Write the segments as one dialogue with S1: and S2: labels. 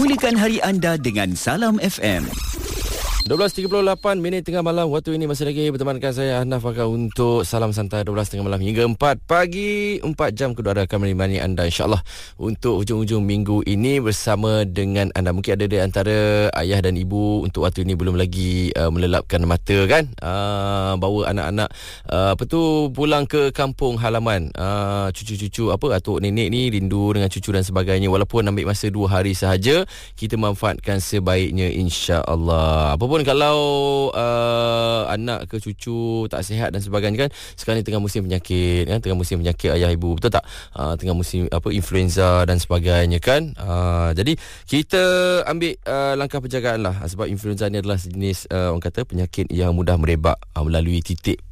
S1: Mulakan hari anda dengan Salam FM.
S2: 12.38 minit tengah malam. Waktu ini masih lagi bertemankan saya Ahnaf Fakar untuk Salam Santai 12 tengah malam hingga 4 pagi. 4 jam kedua akan menemani anda insyaAllah untuk hujung-hujung minggu ini bersama dengan anda. Mungkin ada di antara ayah dan ibu untuk waktu ini belum lagi melelapkan mata kan, bawa anak-anak pulang ke kampung halaman. Cucu-cucu atuk nenek ni rindu dengan cucu dan sebagainya. Walaupun ambil masa 2 hari sahaja, kita manfaatkan sebaiknya insyaAllah. Apapun kalau anak ke cucu tak sihat dan sebagainya kan, sekarang ni tengah musim penyakit kan, tengah musim penyakit ayah ibu, betul tak? Tengah musim influenza dan sebagainya kan. Jadi kita ambil langkah penjagaan lah, sebab influenza ni adalah jenis orang kata penyakit yang mudah merebak melalui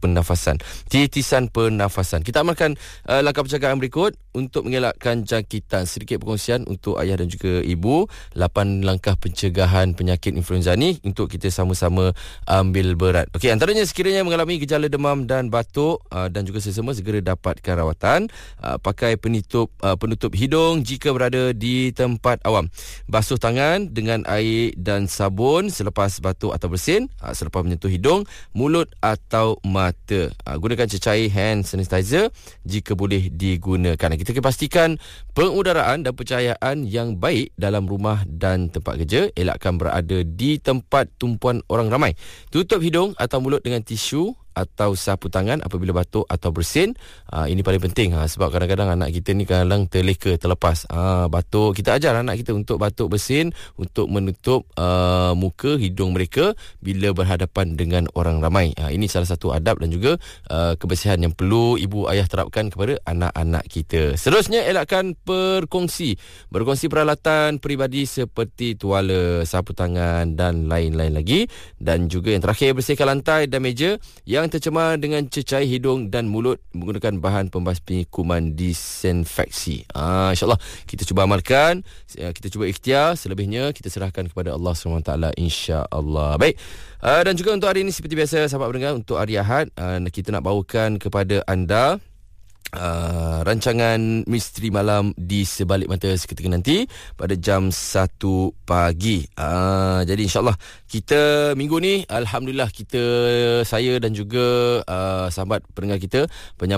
S2: titisan pernafasan. Kita amalkan langkah penjagaan berikut untuk mengelakkan jangkitan. Sedikit perkongsian untuk ayah dan juga ibu, 8 langkah pencegahan penyakit influenza ni untuk kita sama-sama ambil berat. Okey, antaranya sekiranya mengalami gejala demam dan batuk dan juga sesama, segera dapatkan rawatan. Pakai penutup hidung jika berada di tempat awam. Basuh tangan dengan air dan sabun selepas batuk atau bersin, selepas menyentuh hidung, mulut atau mata. Gunakan cecair hand sanitizer jika boleh digunakan. Kita pastikan pengudaraan dan pencahayaan yang baik dalam rumah dan tempat kerja. Elakkan berada di tempat tumpuan orang ramai. Tutup hidung atau mulut dengan tisu atau sapu tangan apabila batuk atau bersin. Ini paling penting sebab kadang-kadang anak kita ni kadang terleka, terlepas batuk. Kita ajar anak kita untuk batuk bersin, untuk menutup muka, hidung mereka bila berhadapan dengan orang ramai. Ini salah satu adab dan juga kebersihan yang perlu ibu ayah terapkan kepada anak-anak kita. Seterusnya, elakkan berkongsi peralatan peribadi seperti tuala, sapu tangan dan lain-lain lagi. Dan juga yang terakhir, bersihkan lantai dan meja yang tercemar dengan cecair hidung dan mulut menggunakan bahan pembasmi kuman disinfeksi. InsyaAllah kita cuba amalkan, kita cuba ikhtiar, selebihnya kita serahkan kepada Allah SWT insyaAllah. Baik, dan juga untuk hari ini seperti biasa sahabat pendengar, untuk hari Ahad kita nak bawakan kepada anda rancangan Misteri Malam di Sebalik Mata seketika nanti pada jam 1 pagi. Jadi insyaAllah kita minggu ni, alhamdulillah, saya dan juga sahabat pendengar kita,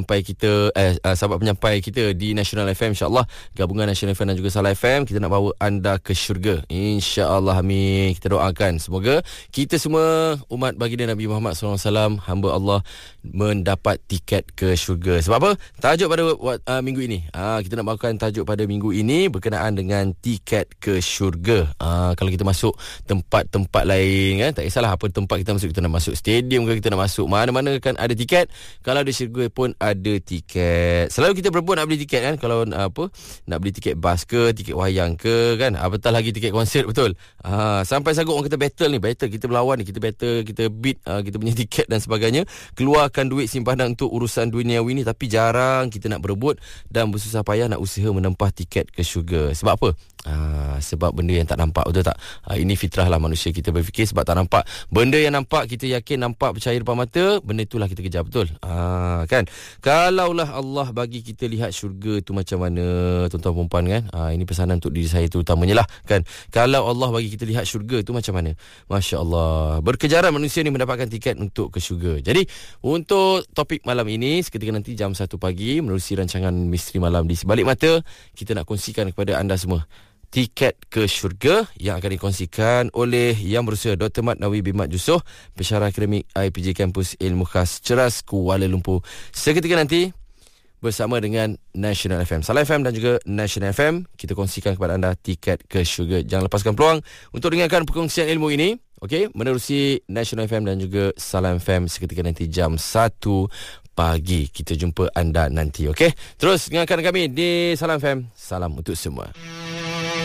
S2: sahabat penyampai kita di National FM, insyaAllah gabungan National FM dan juga Salah FM, kita nak bawa anda ke syurga insyaAllah. Amin. Kita doakan semoga kita semua umat baginda Nabi Muhammad SAW, hamba Allah, mendapat tiket ke syurga. Sebab apa? Tajuk pada minggu ini, kita nak bawakan tajuk pada minggu ini berkenaan dengan tiket ke syurga. Kalau kita masuk tempat-tempat lain kan, tak kisahlah apa tempat kita masuk, kita nak masuk stadium ke, kita nak masuk mana-mana kan ada tiket. Kalau di syurga pun ada tiket. Selalu kita berebut nak beli tiket kan, kalau nak beli tiket bas ke, tiket wayang ke kan, apatah lagi tiket konsert, betul. Sampai sanggup orang kata battle kita berlawan ni, kita battle, kita beat kita punya tiket dan sebagainya, keluarkan duit simpanan untuk urusan duniawi ni, tapi jarang kita nak berebut dan bersusah payah nak usaha menempah tiket ke syurga. Sebab apa? Sebab benda yang tak nampak, betul tak? Ini fitrah lah manusia, kita berfikir sebab tak nampak. Benda yang nampak kita yakin nampak, percaya depan mata, benda itulah kita kejar, betul? Kan? Kalaulah Allah bagi kita lihat syurga tu macam mana, tuan-tuan perempuan kan? Ini pesanan untuk diri saya terutamanya lah kan. Kalau Allah bagi kita lihat syurga tu macam mana? Masya Allah, berkejaran manusia ni mendapatkan tiket untuk ke syurga. Jadi untuk topik malam ini, seketika nanti jam 1 pagi menerusi rancangan Misteri Malam di Sebalik Mata, kita nak kongsikan kepada anda semua tiket ke syurga yang akan dikongsikan oleh Yang Berusaha Dr. Mat Nawi bin Mat Yusof, pensyarah akademik IPJ Kampus Ilmu Khas Ceras, Kuala Lumpur. Seketika nanti bersama dengan National FM, Salah FM dan juga National FM, kita kongsikan kepada anda tiket ke syurga. Jangan lepaskan peluang untuk dengarkan perkongsian ilmu ini. Okey, menerusi National FM dan juga Salah FM seketika nanti jam 1 pagi. Kita jumpa anda nanti, okey? Terus dengarkan kami di Salam FM. Salam untuk semua.